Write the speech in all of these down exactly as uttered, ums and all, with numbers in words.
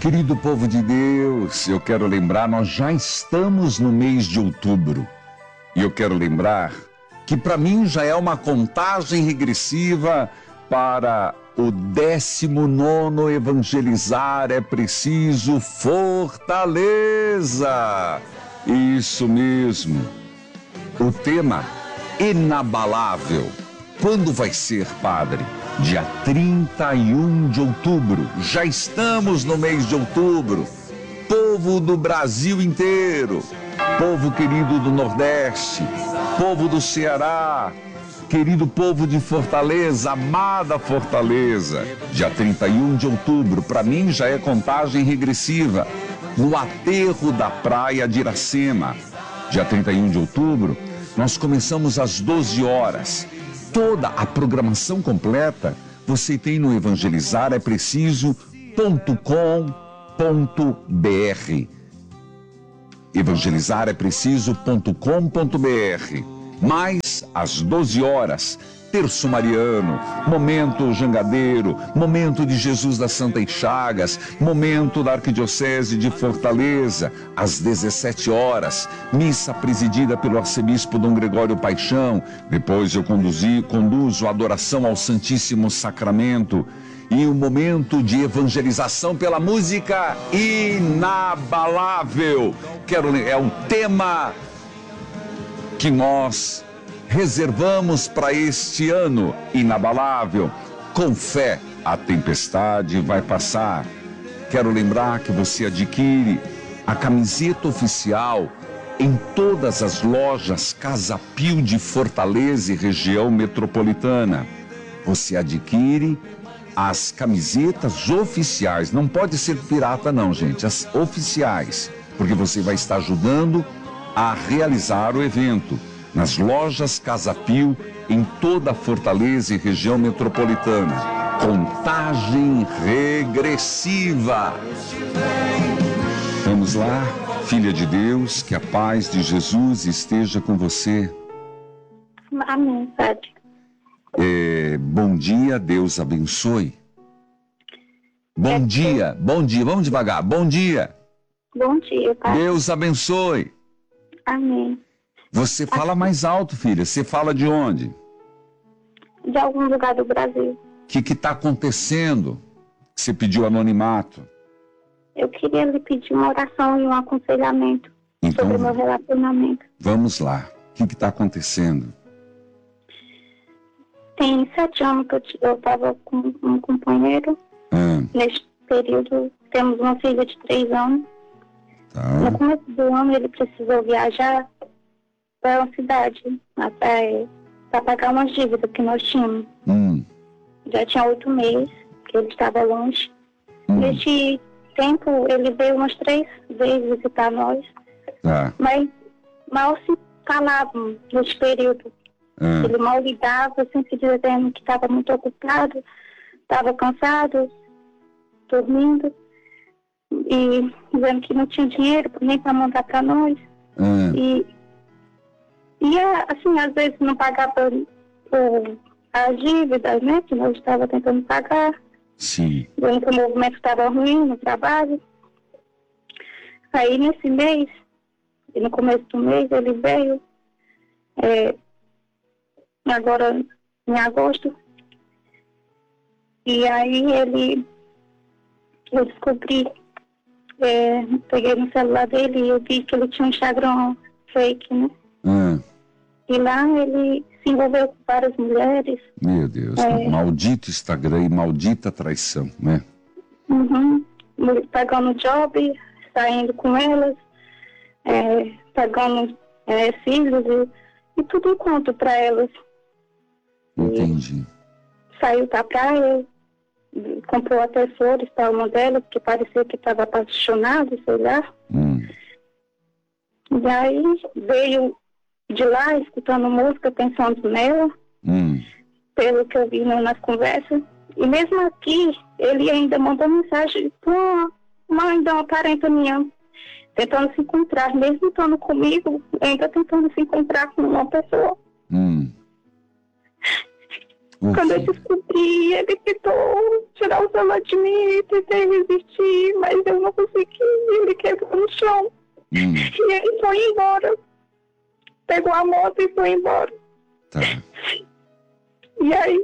Querido povo de Deus, eu quero lembrar, nós já estamos no mês de outubro. E eu quero lembrar que para mim já é uma contagem regressiva para o décimo nono evangelizar é preciso fortaleza. Isso mesmo. O tema inabalável. Quando vai ser, padre? Dia trinta e um de outubro. Já estamos no mês de outubro. Povo do Brasil inteiro, povo querido do Nordeste, povo do Ceará, querido povo de Fortaleza, amada Fortaleza. Dia trinta e um de outubro, para mim já é contagem regressiva, no aterro da praia de Iracema. Dia trinta e um de outubro, nós começamos às doze horas. Toda a programação completa você tem no evangelizar é preciso ponto com ponto br. evangelizar é preciso ponto com ponto br. Mais às doze horas, Terço Mariano, Momento Jangadeiro, Momento de Jesus das Santas Chagas, Momento da Arquidiocese de Fortaleza. Às dezessete horas, missa presidida pelo arcebispo Dom Gregório Paixão. Depois eu conduzi, conduzo a adoração ao Santíssimo Sacramento. E o momento de evangelização pela música inabalável. Quero, é um tema que nós reservamos para este ano inabalável. Com fé, a tempestade vai passar. Quero lembrar que você adquire a camiseta oficial em todas as lojas Casa Pio de Fortaleza e região metropolitana. Você adquire as camisetas oficiais. Não pode ser pirata não, gente. As oficiais. Porque você vai estar ajudando a realizar o evento nas lojas Casa Pio, em toda a Fortaleza e região metropolitana. Contagem regressiva. Vamos lá, filha de Deus, que a paz de Jesus esteja com você. Amém, Padre. É, bom dia, Deus abençoe. Bom É dia, que... bom dia, vamos devagar. Bom dia. Bom dia, Padre. Deus abençoe. Amém. Você fala mais alto, filha. Você fala de onde? De algum lugar do Brasil. O que está acontecendo? Você pediu anonimato. Eu queria lhe pedir uma oração e um aconselhamento então, sobre o meu relacionamento. Vamos lá. O que está acontecendo? Tem sete anos que eu estava com um companheiro. Ah. Neste período, temos uma filha de três anos. Tá. No começo do ano, ele precisou viajar para uma cidade para pagar umas dívidas que nós tínhamos. Hum. Já tinha oito meses que ele estava longe. Hum. Neste tempo, ele veio umas três vezes visitar nós. Tá. Mas mal se falavam neste período. Ah. Ele mal ligava, sempre dizendo que estava muito ocupado, estava cansado, dormindo, e dizendo que não tinha dinheiro nem para mandar para nós. Ah. E, e, assim, às vezes não pagava o, as dívidas, né, que nós estávamos tentando pagar. Sim. Dizendo que o movimento estava ruim no trabalho. Aí, nesse mês, no começo do mês, ele veio, é, agora em agosto, e aí ele, eu descobri, é, peguei no celular dele e eu vi que ele tinha um Instagram fake, né? Ah. E lá ele se envolveu com várias mulheres. Meu Deus, é, maldito Instagram e maldita traição, né? Uhum, pegando job, saindo com elas, é, pegando é, filhos e, e tudo enquanto para elas. Entendi. E saiu da praia, comprou até flores para uma delas, que parecia que estava apaixonado, sei lá. Hum. E aí veio de lá, escutando música, pensando nela, hum. pelo que eu vi nas conversas. E mesmo aqui, ele ainda mandou mensagem para uma mãe de uma parente minha, tentando se encontrar, mesmo estando comigo, ainda tentando se encontrar com uma pessoa. Hum. O Quando eu quê? descobri, ele tentou tirar o celular de mim, tentei resistir, mas eu não consegui. Ele quebrou no chão. Hum, E ele foi embora. Pegou a moto e foi embora. tá. E aí,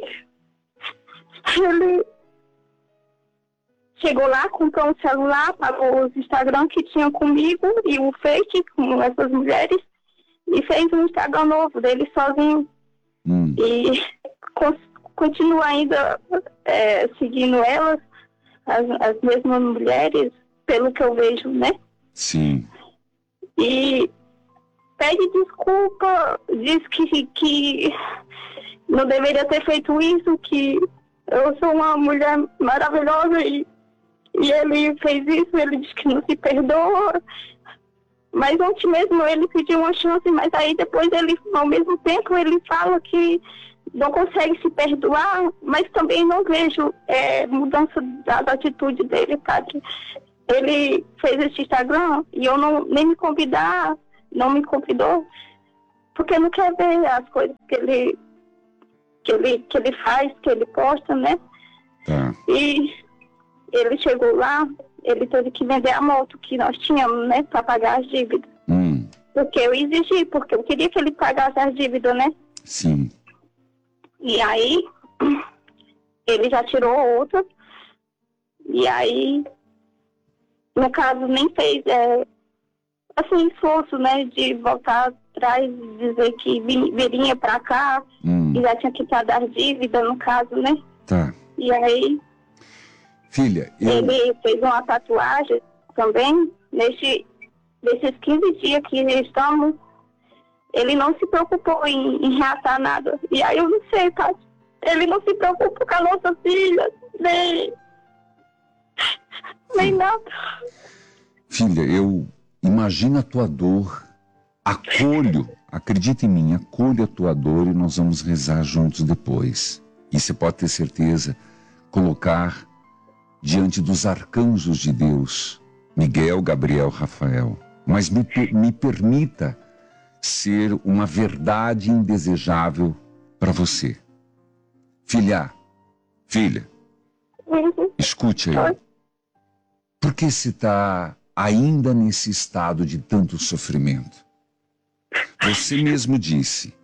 ele chegou lá, comprou um celular, pagou os Instagram que tinha comigo e o Face com essas mulheres e fez um Instagram novo dele sozinho. Hum, E con- continua ainda é, seguindo elas, as, as mesmas mulheres, pelo que eu vejo, né? sim. E pede desculpa, diz que, que não deveria ter feito isso, que eu sou uma mulher maravilhosa e, e ele fez isso, ele diz que não se perdoa. Mas ontem mesmo ele pediu uma chance, mas aí depois ele, ao mesmo tempo, ele fala que não consegue se perdoar, mas também não vejo é, mudança da, da atitude dele, padre. Ele fez esse Instagram e eu não, nem me convidar, não me convidou, porque não quer ver as coisas que ele, que ele, que ele faz, que ele posta, né? Tá. E ele chegou lá, ele teve que vender a moto que nós tínhamos, né, para pagar as dívidas. Hum, Porque eu exigi, porque eu queria que ele pagasse as dívidas, né? sim. E aí, ele já tirou outra. E aí, no caso, nem fez, é, assim, esforço, né, de voltar atrás, dizer que vi- viria pra cá, Hum, e já tinha quitado as dívidas, no caso, né? tá. E aí, Filha, eu... ele fez uma tatuagem também, nesse, nesses quinze dias que estamos, ele não se preocupou em, em reatar nada. E aí eu não sei, tá? Ele não se preocupa com a nossa filha, nem, nem nada. Filha, eu imagino a tua dor, acolho, acredita em mim, acolho a tua dor e nós vamos rezar juntos depois. E você pode ter certeza, colocar diante dos arcanjos de Deus, Miguel, Gabriel, Rafael. Mas me, per- me permita ser uma verdade indesejável para você. Filha, filha, Uhum. escute aí. Oi. Por que se está ainda nesse estado de tanto sofrimento? Você mesmo disse.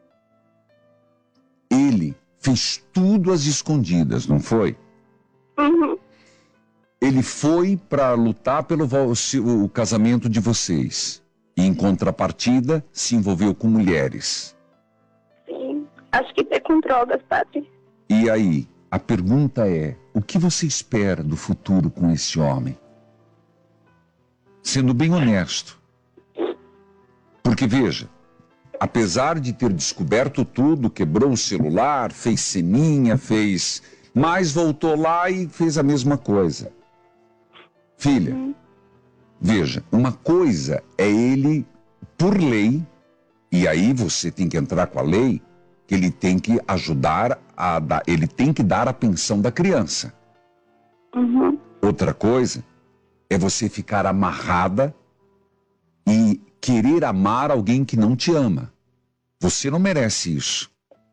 Ele fez tudo às escondidas, não foi? Uhum. Ele foi para lutar pelo vo- se- o casamento de vocês. E, em contrapartida, se envolveu com mulheres. Sim. Acho que foi com drogas, padre. E aí, a pergunta é, o que você espera do futuro com esse homem? Sendo bem honesto. Porque, veja, apesar de ter descoberto tudo, quebrou o celular, fez ceninha, fez... Mas voltou lá e fez a mesma coisa. Filha, veja, uma coisa é ele, por lei, e aí você tem que entrar com a lei, que ele tem que ajudar a dar, ele tem que dar a pensão da criança. Uhum. Outra coisa é você ficar amarrada e querer amar alguém que não te ama. Você não merece isso.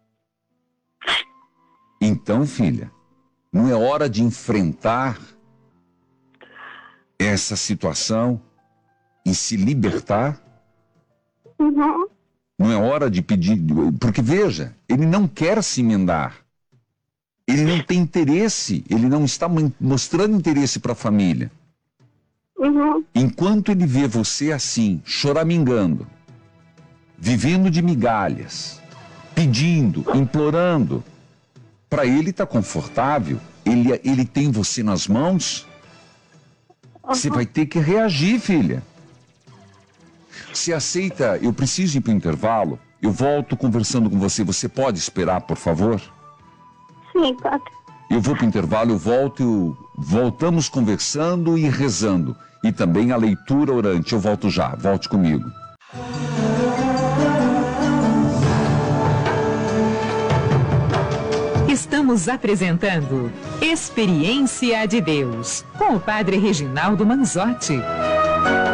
Então, filha, não é hora de enfrentar essa situação e se libertar? Uhum. Não é hora de pedir... Porque, veja, ele não quer se emendar. Ele não tem interesse, ele não está mo- mostrando interesse para a família. Uhum. Enquanto ele vê você assim, choramingando, vivendo de migalhas, pedindo, implorando, para ele está confortável, ele, ele tem você nas mãos, você vai ter que reagir, filha. Se aceita, eu preciso ir para o intervalo, eu volto conversando com você, você pode esperar, por favor? Sim, padre. Eu vou para o intervalo, eu volto, eu- voltamos conversando e rezando. E também a leitura orante, eu volto já, volte comigo. Estamos apresentando Experiência de Deus, com o Padre Reginaldo Manzotti.